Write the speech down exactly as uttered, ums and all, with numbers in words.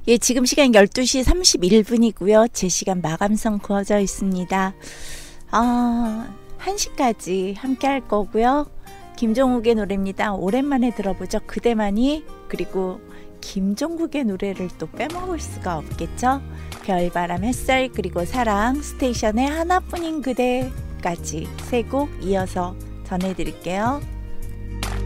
예, 지금 시간 열두 시 삼십일 분이고요. 제 시간 마감선 그어져 있습니다. 아, 한 시까지 함께 할 거고요. 김종국의 노래입니다. 오랜만에 들어보죠. 그대만이. 그리고 김종국의 노래를 또 빼먹을 수가 없겠죠. 별바람 햇살 그리고 사랑 스테이션의 하나뿐인 그대까지 세 곡 이어서 전해드릴게요.